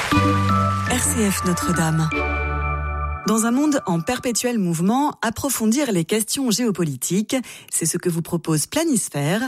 RCF Notre-Dame. Dans un monde en perpétuel mouvement, approfondir les questions géopolitiques, c'est ce que vous propose Planisphère,